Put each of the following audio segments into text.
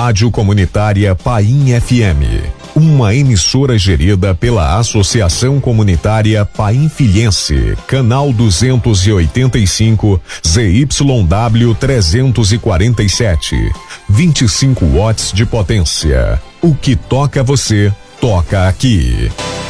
Rádio Comunitária Paim FM, uma emissora gerida pela Associação Comunitária Painfilhense, canal 285, ZYW 347, 25 watts de potência. O que toca você, toca aqui.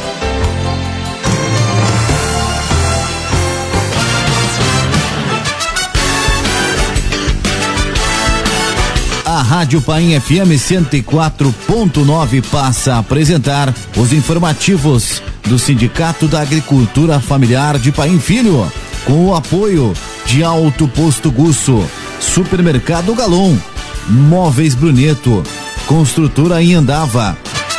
A Rádio Paim FM 104.9 passa a apresentar os informativos do Sindicato da Agricultura Familiar de Paim Filho, com o apoio de Alto Posto Gusso, Supermercado Galon, Móveis Bruneto, Construtora Inhandava.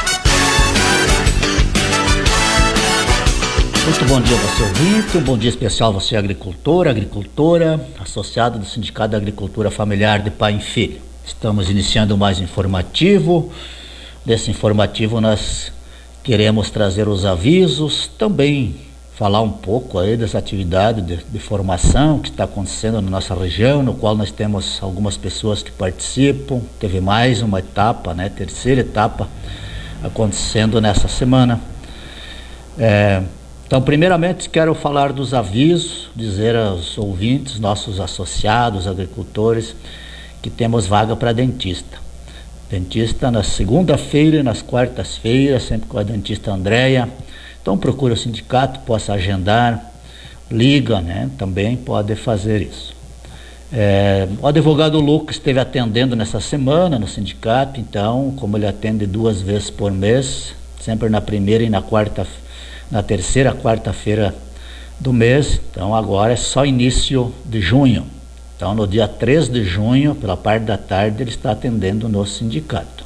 Muito bom dia você ouvinte, um bom dia especial você agricultora, associado do Sindicato da Agricultura Familiar de Paim Filho. Estamos iniciando mais informativo. Desse informativo nós queremos trazer os avisos, também falar um pouco aí dessa atividade de formação que está acontecendo na nossa região, no qual nós temos algumas pessoas que participam. Teve mais uma etapa, terceira etapa acontecendo nessa semana. Então, primeiramente, quero falar dos avisos, dizer aos ouvintes, nossos associados, agricultores, que temos vaga para dentista. Dentista na segunda-feira e nas quartas-feiras, sempre com a dentista Andréia. Então, procura o sindicato, possa agendar, liga, também pode fazer isso. O advogado Lucas esteve atendendo nessa semana no sindicato, então, como ele atende 2 vezes por mês, sempre na primeira e na terceira quarta-feira do mês, então agora é só início de junho. Então, no dia 3 de junho, pela parte da tarde, ele está atendendo no sindicato.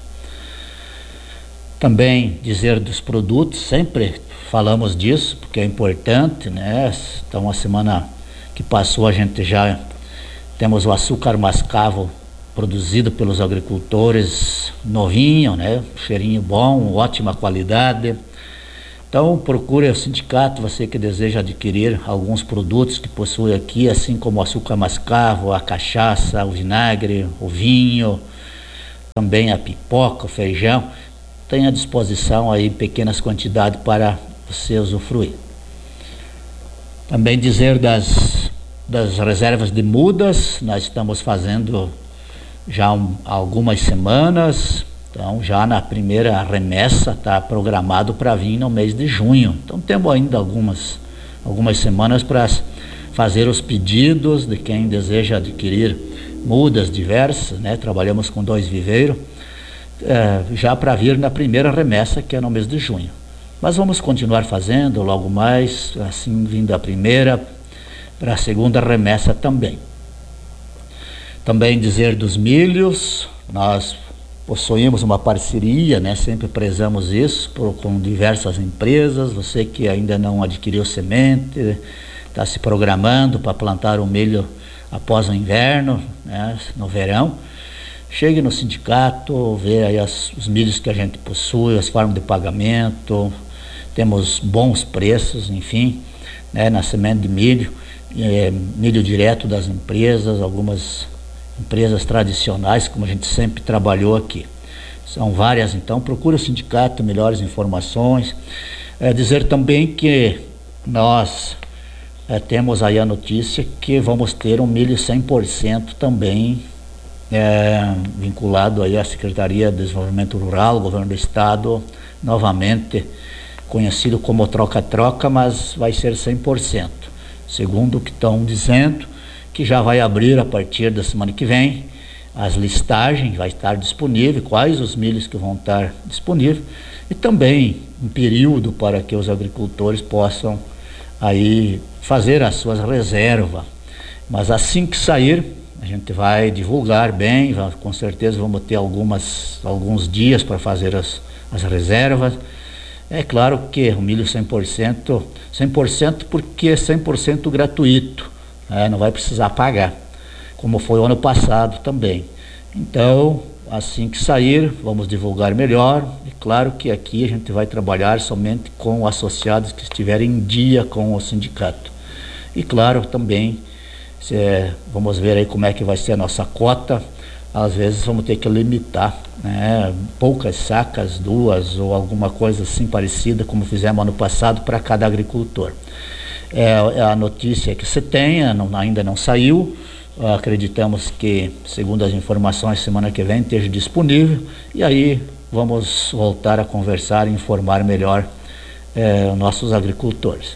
Também dizer dos produtos, sempre falamos disso, porque é importante, Então, a semana que passou, a gente já temos o açúcar mascavo produzido pelos agricultores, novinho, cheirinho bom, ótima qualidade. Então, procure o sindicato, você que deseja adquirir alguns produtos que possui aqui, assim como o açúcar mascavo, a cachaça, o vinagre, o vinho, também a pipoca, o feijão. Tem à disposição aí em pequenas quantidades para você usufruir. Também dizer das reservas de mudas, nós estamos fazendo já há algumas semanas. Então, já na primeira remessa está programado para vir no mês de junho. Então, temos ainda algumas semanas para fazer os pedidos de quem deseja adquirir mudas diversas, Trabalhamos com 2 viveiros, já para vir na primeira remessa, que é no mês de junho. Mas vamos continuar fazendo logo mais, assim vindo a primeira para a segunda remessa também. Também dizer dos milhos, nós possuímos uma parceria, sempre prezamos isso com diversas empresas. Você que ainda não adquiriu semente, está se programando para plantar o milho após o inverno, no verão, chegue no sindicato, vê aí os milhos que a gente possui, as formas de pagamento, temos bons preços, enfim, na semente de milho, milho direto das empresas, algumas empresas tradicionais, como a gente sempre trabalhou aqui. São várias, então procure o sindicato, melhores informações. Dizer também que nós temos aí a notícia que vamos ter um milho 100% também vinculado aí à Secretaria de Desenvolvimento Rural, Governo do Estado, novamente conhecido como troca-troca, mas vai ser 100%. Segundo o que estão dizendo, que já vai abrir a partir da semana que vem as listagens, vai estar disponível, quais os milhos que vão estar disponíveis, e também um período para que os agricultores possam aí fazer as suas reservas. Mas assim que sair, a gente vai divulgar bem, com certeza vamos ter alguns dias para fazer as reservas. É claro que o milho 100% porque é 100% gratuito, não vai precisar pagar, como foi o ano passado também. Então, assim que sair, vamos divulgar melhor. É claro que aqui a gente vai trabalhar somente com associados que estiverem em dia com o sindicato. E claro, também vamos ver aí como é que vai ser a nossa cota às vezes vamos ter que limitar, né, poucas sacas, 2 ou alguma coisa assim parecida, como fizemos ano passado, para cada agricultor. É a notícia que se tem, ainda não saiu. Acreditamos que, segundo as informações, semana que vem esteja disponível, e aí vamos voltar a conversar e informar melhor nossos agricultores.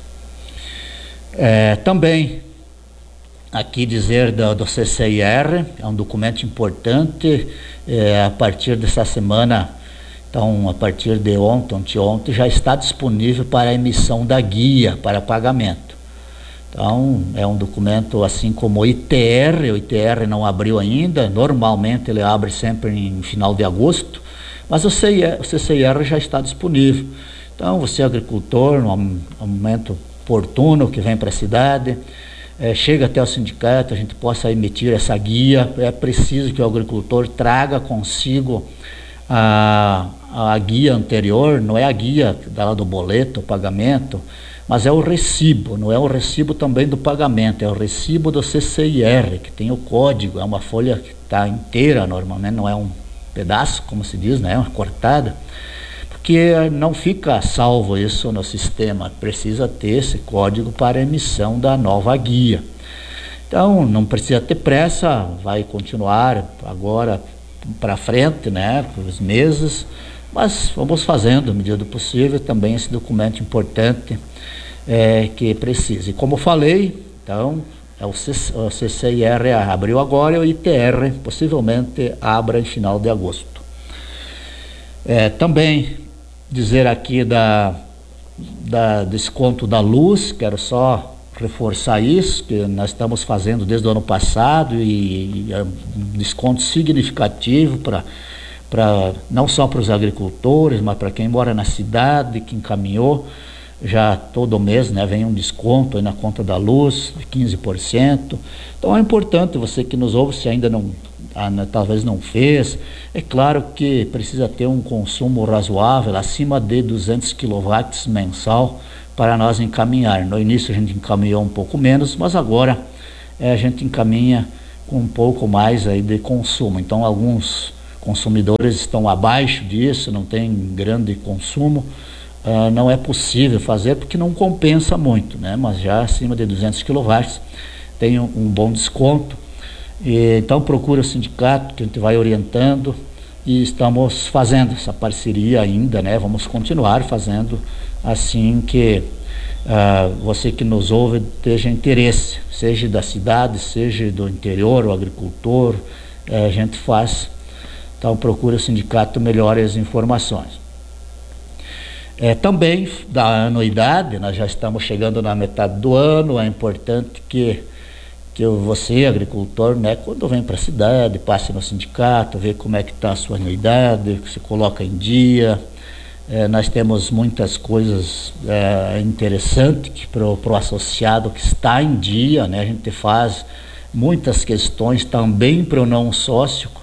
Também aqui dizer do CCIR, é um documento importante, a partir dessa semana, então a partir de ontem já está disponível para a emissão da guia para pagamento. Então é um documento assim como o ITR não abriu ainda, normalmente ele abre sempre em final de agosto, mas o CCIR já está disponível. Então você agricultor, no momento oportuno que vem para a cidade, chega até o sindicato, a gente possa emitir essa guia. É preciso que o agricultor traga consigo a guia anterior, não é a guia do boleto, o pagamento, mas é o recibo, não é o recibo também do pagamento, é o recibo do CCIR, que tem o código, é uma folha que está inteira normalmente, não é um pedaço, como se diz, né, uma cortada, porque não fica salvo isso no sistema, precisa ter esse código para a emissão da nova guia. Então não precisa ter pressa, vai continuar agora para frente, né, por os meses, mas vamos fazendo, à medida do possível, também esse documento importante que precisa. E como falei, então o CCIR abriu agora e o ITR possivelmente abra em final de agosto. Também dizer aqui da desconto da luz, quero só reforçar isso, que nós estamos fazendo desde o ano passado, e é um desconto significativo não só para os agricultores, mas para quem mora na cidade, que encaminhou. Já todo mês, né, vem um desconto aí na conta da luz de 15%. Então é importante, você que nos ouve, se ainda talvez não fez, é claro que precisa ter um consumo razoável, acima de 200 kW mensal, para nós encaminhar. No início a gente encaminhou um pouco menos, mas agora a gente encaminha com um pouco mais aí de consumo. Então alguns consumidores estão abaixo disso, não tem grande consumo. Não é possível fazer porque não compensa muito, né? Mas já acima de 200 kW tem um bom desconto. Então procura o sindicato, que a gente vai orientando, e estamos fazendo essa parceria ainda, né? Vamos continuar fazendo assim que você que nos ouve tenha interesse, seja da cidade, seja do interior, o agricultor, a gente faz. Então procura o sindicato, melhore as informações. Também da anuidade, nós já estamos chegando na metade do ano, é importante que você, agricultor, né, quando vem para a cidade, passe no sindicato, vê como é que está a sua anuidade, que você coloca em dia. Nós temos muitas coisas interessantes para o associado que está em dia, né? A gente faz muitas questões também para o não sócio,